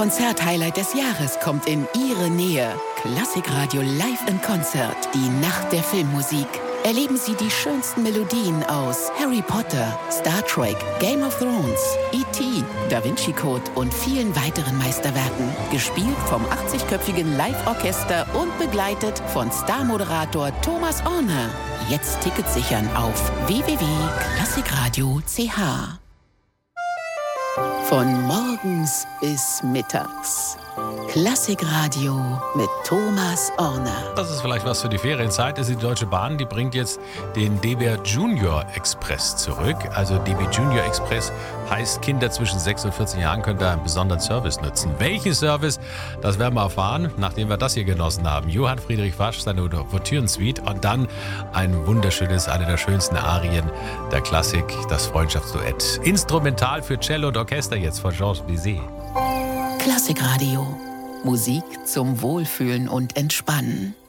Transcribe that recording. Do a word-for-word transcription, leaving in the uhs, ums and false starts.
Konzert-Highlight des Jahres kommt in Ihre Nähe. Klassikradio Live in Konzert. Die Nacht der Filmmusik. Erleben Sie die schönsten Melodien aus Harry Potter, Star Trek, Game of Thrones, E T, Da Vinci Code und vielen weiteren Meisterwerken. Gespielt vom achtzigköpfigen Live-Orchester und begleitet von Star-Moderator Thomas Orner. Jetzt Tickets sichern auf w w w punkt klassikradio punkt c h. Von morgens bis mittags. Klassikradio mit Thomas Orner. Das ist vielleicht was für die Ferienzeit. Das ist die Deutsche Bahn, die bringt jetzt den D B Junior Express zurück. Also D B Junior Express heißt, Kinder zwischen sechs und vierzehn Jahren können da einen besonderen Service nutzen. Welchen Service, das werden wir erfahren, nachdem wir das hier genossen haben. Johann Friedrich Wasch, seine Ouvertüren-Suite und dann ein wunderschönes, eine der schönsten Arien der Klassik, das Freundschaftsduett. Instrumental für Cello und Orchester jetzt von Georges Bizet. Klassikradio. Musik zum Wohlfühlen und Entspannen.